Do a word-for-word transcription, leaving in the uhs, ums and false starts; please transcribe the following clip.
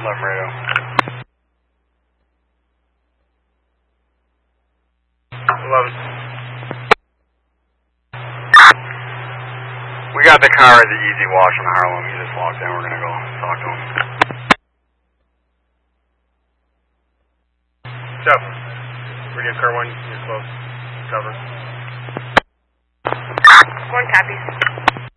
eleven radio. eleven. We got the car at the Easy Wash in Harlem. He just walked in. We're going to go talk to him. Jeff, radio car one, you're close. Cover. One copies.